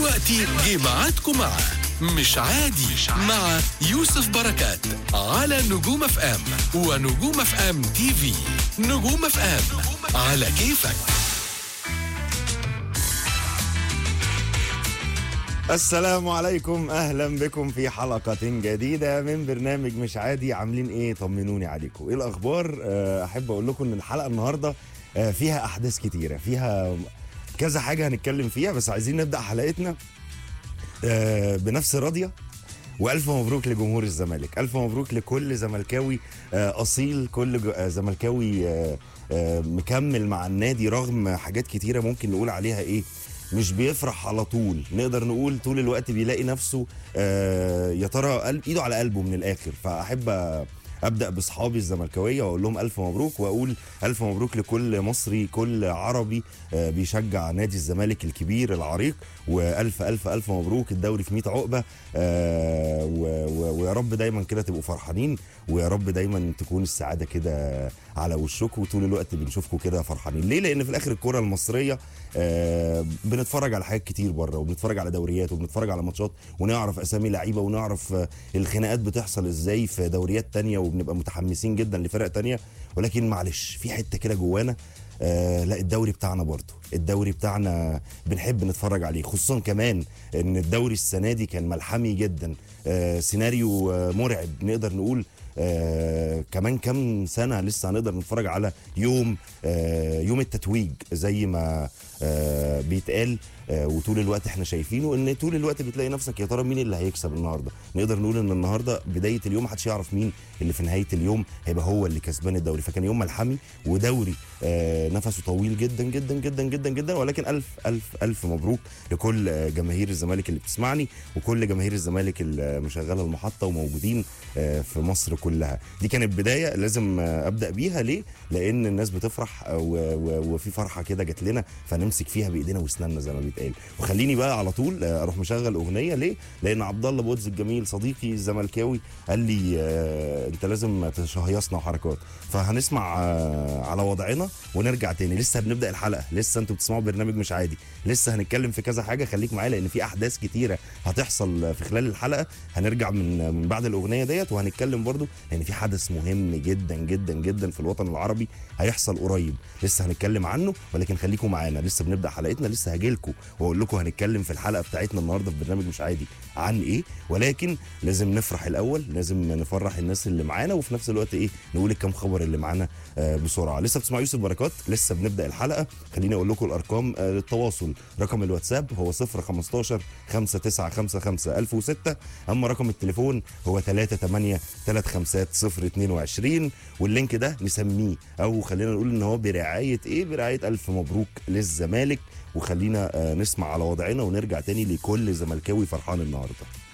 دلوقتي جه ميعادكم مع مش عادي مع يوسف بركات على نجوم اف ام ونجوم اف ام تي في. نجوم اف ام على كيفك. السلام عليكم، اهلا بكم في حلقة جديدة من برنامج مش عادي. عاملين ايه؟ طمنوني عليكم، ايه الاخبار؟ احب اقول لكم ان الحلقة النهاردة فيها احداث كتيرة، فيها كذا حاجة هنتكلم فيها، بس عايزين نبدأ حلقتنا بنفس راضية. والف مبروك لجمهور الزمالك، الف مبروك لكل زملكاوي اصيل، كل زملكاوي مكمل مع النادي رغم حاجات كتيرة ممكن نقول عليها ايه، مش بيفرح على طول، نقدر نقول طول الوقت بيلاقي نفسه يا ترى ايده على قلبه من الاخر. فاحب ابدا باصحابي الزملكاويه واقول لهم الف مبروك، واقول الف مبروك لكل مصري، كل عربي بيشجع نادي الزمالك الكبير العريق، والف الف الف مبروك الدوري في 100 عقبه. ويا رب دايما كده تبقوا فرحانين، ويا رب دايما تكون السعاده كده على وشكم، وطول الوقت بنشوفكم كده فرحانين. ليه؟ لان في الاخر الكره المصريه بنتفرج على حاجات كتير بره، وبنتفرج على دوريات، وبنتفرج على ماتشات، ونعرف اسامي لعيبه، ونعرف الخناقات بتحصل ازاي في دوريات تانية، وبنبقى متحمسين جدا لفرق تانية. ولكن معلش في حته كده جوانا لا، الدوري بتاعنا برضه، الدوري بتاعنا بنحب نتفرج عليه، خصوصا كمان ان الدوري السنه دي كان ملحمي جدا، سيناريو مرعب. نقدر نقول كمان كام سنه لسه هنقدر نتفرج على يوم التتويج زي ما بيتقال، وطول الوقت احنا شايفينه ان طول الوقت بتلاقي نفسك يا ترى مين اللي هيكسب النهارده. نقدر نقول ان النهارده بدايه اليوم محدش يعرف مين اللي في نهايه اليوم هيبقى هو اللي كسبان الدوري. فكان يوم ملحمي ودوري نفسه طويل جدا جدا جدا جدا جدا. ولكن الف الف الف مبروك لكل جماهير الزمالك اللي بتسمعني، وكل جماهير الزمالك اللي مشغله المحطه وموجودين في مصر كلها. دي كانت بدايه لازم ابدا بيها. ليه؟ لان الناس بتفرح، وفي فرحه كده جت لنا فنمسك فيها بايدينا واسناننا زي ما بيتقال. وخليني بقى على طول اروح مشغل اغنيه. ليه؟ لان عبد الله بودز الجميل صديقي الزملكاوي قال لي انت لازم تشهيصنا وحركات. فهنسمع على وضعنا ونرجع تاني. لسه بنبدا الحلقه، لسه انتوا بتسمعوا برنامج مش عادي، لسه هنتكلم في كذا حاجه. خليك معايا لان في احداث كتيره هتحصل في خلال الحلقه. هنرجع من بعد الاغنيه ديت، وهنتكلم برضو لان في حدث مهم جدا جدا جدا في الوطن العربي هيحصل قريب، لسه هنتكلم عنه. ولكن خليكم معانا، لسه بنبدا حلقتنا، لسه هجيلكم واقول لكم هنتكلم في الحلقه بتاعتنا النهارده في برنامج مش عادي عن ايه. ولكن لازم نفرح الاول، لازم نفرح الناس اللي معانا، وفي نفس الوقت ايه، نقول الكام خبر اللي معانا بسرعه. لسه بتسمعوا يوسف بركات، لسه بنبدا الحلقه. خليني اقول لكم الارقام للتواصل. رقم الواتساب هو 015 5955 1006، اما رقم التليفون هو 38 35022. واللينك ده نسميه، او خلينا نقول ان هو برعايه ايه، برعايه الف مبروك للزمالك. وخلينا نسمع على وضعنا ونرجع تاني لكل زملكاوي فرحان النهارده.